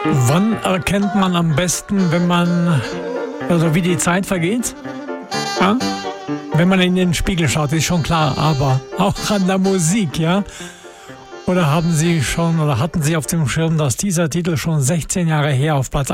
Wann erkennt man am besten, wenn man, also wie die Zeit vergeht? Ja? Wenn man in den Spiegel schaut, ist schon klar, aber auch an der Musik, ja? Oder hatten Sie auf dem Schirm, dass dieser Titel schon 16 Jahre her auf Platz